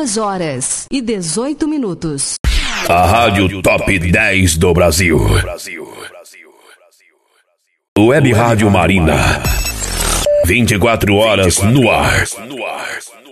2h18. A Rádio Top 10 do Brasil. Web Rádio Marina. 24 horas no ar.